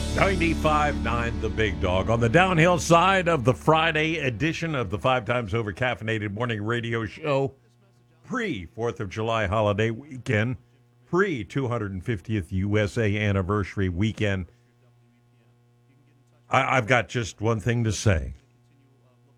95.9 The Big Dog on the downhill side of the Friday edition of the 5 times over caffeinated morning radio show. Pre-4th of July holiday weekend. Pre-250th USA anniversary weekend. I've got just one thing to say.